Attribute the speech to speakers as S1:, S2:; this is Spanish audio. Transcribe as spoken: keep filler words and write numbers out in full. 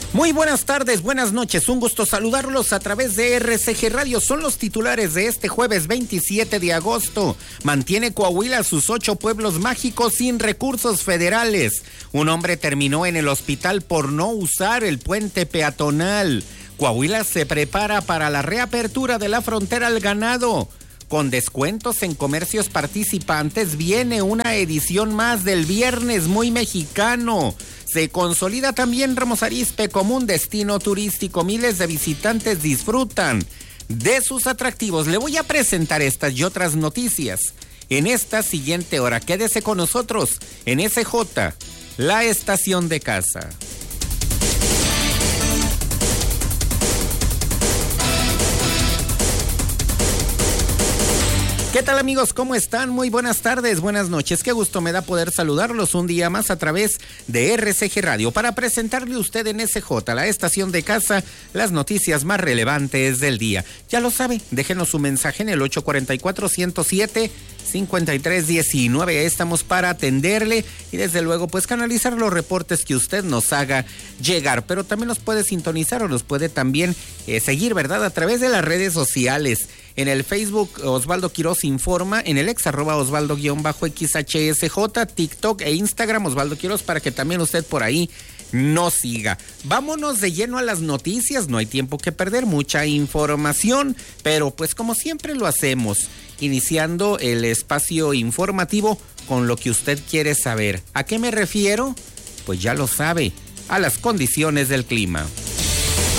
S1: Muy buenas tardes, buenas noches, un gusto saludarlos a través de R C G Radio. Son los titulares de este jueves veintisiete de agosto. Mantiene Coahuila sus ocho pueblos mágicos sin recursos federales. Un hombre terminó en el hospital por no usar el puente peatonal. Coahuila se prepara para la reapertura de la frontera al ganado. Con descuentos en comercios participantes viene una edición más del Viernes Muy Mexicano. Se consolida también Ramos Arizpe como un destino turístico. Miles de visitantes disfrutan de sus atractivos. Le voy a presentar estas y otras noticias en esta siguiente hora. Quédese con nosotros en S J, la estación de casa. ¿Qué tal, amigos? ¿Cómo están? Muy buenas tardes, buenas noches. Qué gusto me da poder saludarlos un día más a través de R C G Radio para presentarle a usted en S J, la estación de casa, las noticias más relevantes del día. Ya lo sabe, déjenos su mensaje en el ocho cuatro cuatro, uno cero siete, cinco tres uno nueve. Estamos para atenderle y desde luego pues canalizar los reportes que usted nos haga llegar. Pero también nos puede sintonizar o nos puede también eh, seguir, ¿verdad? A través de las redes sociales. En el Facebook, Osvaldo Quiroz Informa, en el ex arroba Osvaldo-X H S J, TikTok e Instagram, Osvaldo Quiroz, para que también usted por ahí nos siga. Vámonos de lleno a las noticias, no hay tiempo que perder, mucha información, pero pues como siempre lo hacemos, iniciando el espacio informativo con lo que usted quiere saber. ¿A qué me refiero? Pues ya lo sabe, a las condiciones del clima.